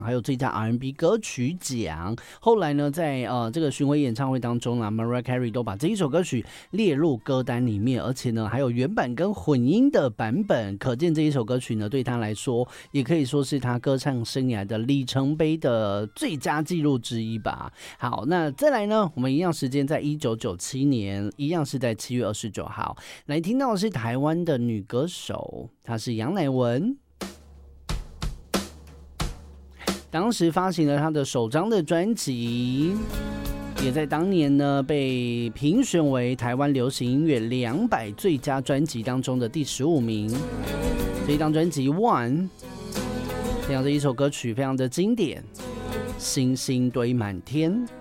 还有最佳 R&B 歌曲奖。后来呢，在这个巡回演唱会当中啊 ，Mariah Carey 都把这一首歌曲列入歌单里面，而且呢，还有原版跟混音的版本。可见这一首歌曲呢，对他来说，也可以说是他歌唱生涯的里程碑的最佳纪录之一吧。好，那再来呢，我们一样时间在1997年，一样是在7月29号，来听到的是台湾的女歌手，她是杨乃文。当时发行了他的首张的专辑，也在当年呢被评选为台湾流行音乐200最佳专辑当中的第15名。这一张专辑《One》，这样的一首歌曲非常的经典，星星堆满天。